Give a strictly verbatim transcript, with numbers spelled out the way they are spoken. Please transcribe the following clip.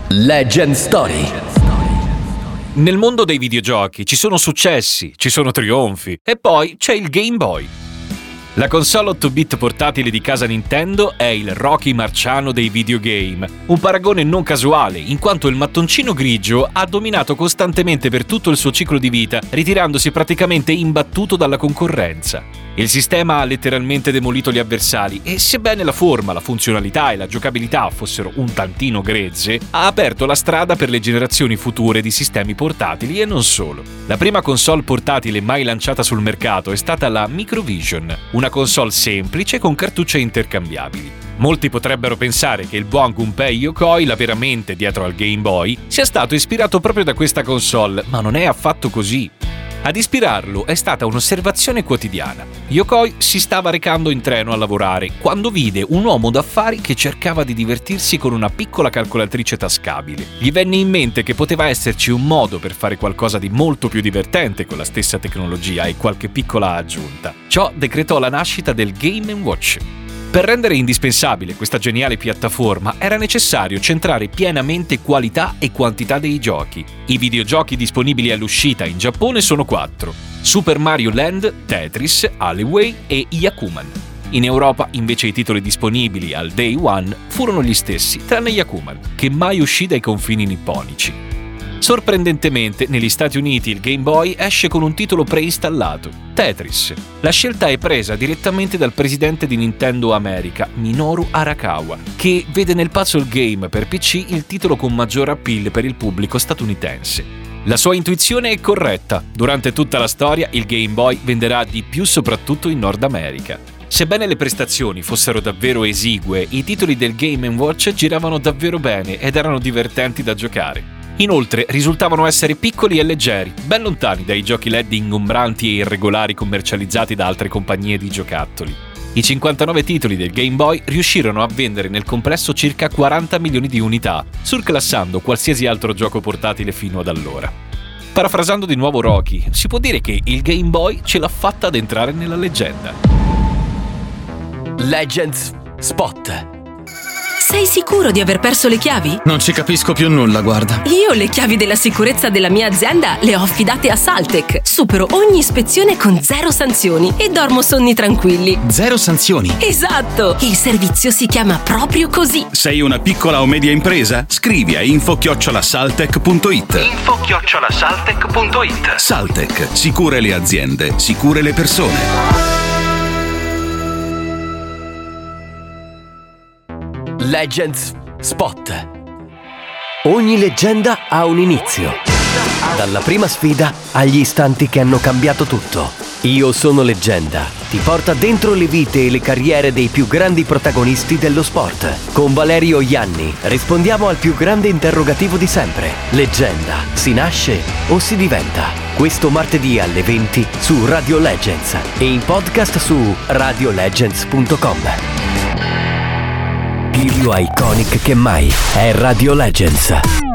Legend Story. Nel mondo dei videogiochi ci sono successi, ci sono trionfi e poi c'è il Game Boy. La console otto bit portatile di casa Nintendo è il Rocky Marciano dei videogame, un paragone non casuale in quanto il mattoncino grigio ha dominato costantemente per tutto il suo ciclo di vita, ritirandosi praticamente imbattuto dalla concorrenza. Il sistema ha letteralmente demolito gli avversari e, sebbene la forma, la funzionalità e la giocabilità fossero un tantino grezze, ha aperto la strada per le generazioni future di sistemi portatili e non solo. La prima console portatile mai lanciata sul mercato è stata la Microvision, una console semplice con cartucce intercambiabili. Molti potrebbero pensare che il buon Gunpei Yokoi, la vera mente dietro al Game Boy, sia stato ispirato proprio da questa console, ma non è affatto così. Ad ispirarlo è stata un'osservazione quotidiana. Yokoi si stava recando in treno a lavorare quando vide un uomo d'affari che cercava di divertirsi con una piccola calcolatrice tascabile. Gli venne in mente che poteva esserci un modo per fare qualcosa di molto più divertente con la stessa tecnologia e qualche piccola aggiunta. Ciò decretò la nascita del Game and Watch. Per rendere indispensabile questa geniale piattaforma era necessario centrare pienamente qualità e quantità dei giochi. I videogiochi disponibili all'uscita in Giappone sono quattro: Super Mario Land, Tetris, Alleyway e Yakuman. In Europa invece i titoli disponibili al Day One furono gli stessi, tranne Yakuman, che mai uscì dai confini nipponici. Sorprendentemente, negli Stati Uniti il Game Boy esce con un titolo preinstallato, Tetris. La scelta è presa direttamente dal presidente di Nintendo America, Minoru Arakawa, che vede nel puzzle game per P C il titolo con maggior appeal per il pubblico statunitense. La sua intuizione è corretta. Durante tutta la storia il Game Boy venderà di più soprattutto in Nord America. Sebbene le prestazioni fossero davvero esigue, i titoli del Game and Watch giravano davvero bene ed erano divertenti da giocare. Inoltre risultavano essere piccoli e leggeri, ben lontani dai giochi L E D ingombranti e irregolari commercializzati da altre compagnie di giocattoli. I cinquantanove titoli del Game Boy riuscirono a vendere nel complesso circa quaranta milioni di unità, surclassando qualsiasi altro gioco portatile fino ad allora. Parafrasando di nuovo Rocky, si può dire che il Game Boy ce l'ha fatta ad entrare nella leggenda. Legends Spot. Sei sicuro di aver perso le chiavi? Non ci capisco più nulla, guarda. Io le chiavi della sicurezza della mia azienda le ho affidate a Saltec. Supero ogni ispezione con zero sanzioni e dormo sonni tranquilli. Zero sanzioni? Esatto! Il servizio si chiama proprio così. Sei una piccola o media impresa? Scrivi a info chiocciola saltec punto it. info chiocciola saltec punto it. Saltec, sicure le aziende, sicure le persone. Legends Spot. Ogni leggenda ha un inizio. Dalla prima sfida agli istanti che hanno cambiato tutto. Io sono Leggenda ti porta dentro le vite e le carriere dei più grandi protagonisti dello sport. Con Valerio Ianni rispondiamo al più grande interrogativo di sempre. Leggenda, si nasce o si diventa? Questo martedì alle venti su Radio Legends e in podcast su radio legends punto com. Più iconic che mai è Radio Legends.